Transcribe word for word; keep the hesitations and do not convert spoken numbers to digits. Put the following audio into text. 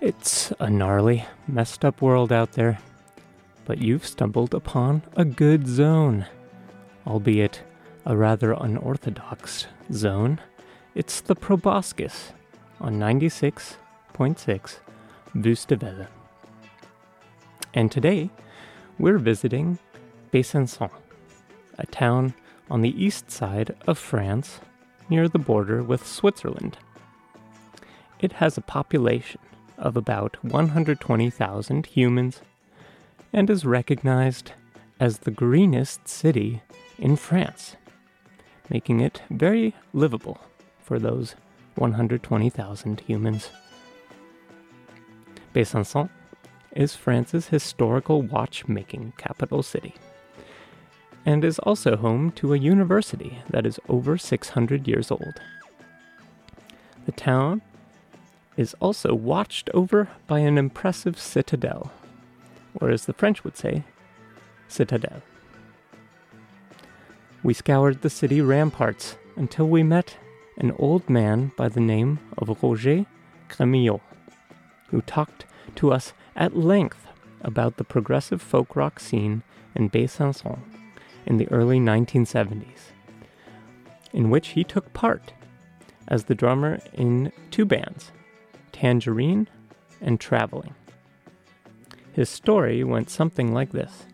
It's a gnarly, messed up world out there, but you've stumbled upon a good zone. Albeit a rather unorthodox zone, it's the Proboscis on ninety-six point six Wüstewelle. And today, we're visiting Besançon, a town on the east side of France, near the border with Switzerland. It has a population of about one hundred twenty thousand humans and is recognized as the greenest city in France, making it very livable for those one hundred twenty thousand humans. Besançon is France's historical watchmaking capital city and is also home to a university that is over six hundred years old. The town is also watched over by an impressive citadel, or as the French would say, citadelle. We scoured the city ramparts until we met an old man by the name of Roger Crémillot, who talked to us at length about the progressive folk rock scene in Besançon in the early nineteen seventies, in which he took part as the drummer in two bands, Tangerine and Traveling. His story went something like this.